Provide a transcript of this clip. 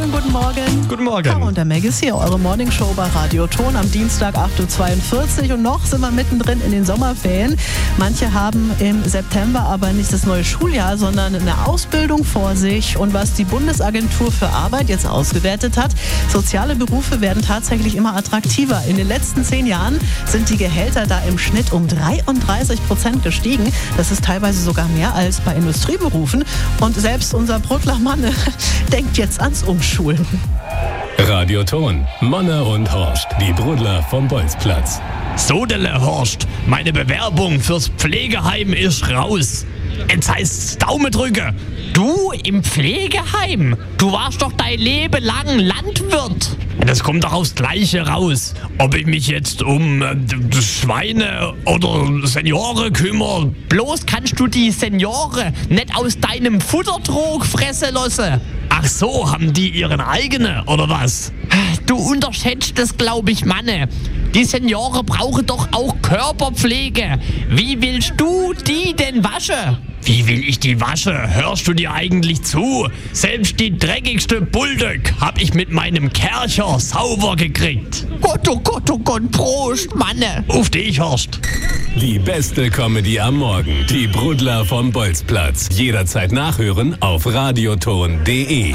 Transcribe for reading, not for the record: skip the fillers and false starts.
Schönen guten Morgen. Guten Morgen. Caro und der Meg ist hier, eure Morningshow bei Radio Ton am Dienstag 8.42 Uhr. Und noch sind wir mittendrin in den Sommerferien. Manche haben im September aber nicht das neue Schuljahr, sondern eine Ausbildung vor sich. Und was die Bundesagentur für Arbeit jetzt ausgewertet hat, soziale Berufe werden tatsächlich immer attraktiver. In den letzten 10 Jahren sind die Gehälter da im Schnitt um 33% gestiegen. Das ist teilweise sogar mehr als bei Industrieberufen. Und selbst unser Brückler Manne denkt jetzt ans Umschulen. Radio Ton, Manne und Horst, die Brudler vom Bolzplatz. Sodele Horst, meine Bewerbung fürs Pflegeheim ist raus. Jetzt heißt's Daumen drücke. Du im Pflegeheim? Du warst doch dein Leben lang Landwirt. Das kommt doch aufs Gleiche raus. Ob ich mich jetzt um Schweine oder Senioren kümmere. Bloß kannst du die Senioren nicht aus deinem Futtertrog fressen lassen. Ach so, haben die ihren eigenen, oder was? Du unterschätzt das, glaube ich, Manne. Die Senioren brauchen doch auch Körperpflege. Wie willst du die denn waschen? Wie will ich die waschen? Hörst du dir eigentlich zu? Selbst die dreckigste Bulldog hab ich mit meinem Kercher sauber gekriegt. Gott, oh Gott, oh Gott, Prost, Manne. Auf dich, Horst. Die beste Comedy am Morgen. Die Brudler vom Bolzplatz. Jederzeit nachhören auf radioton.de.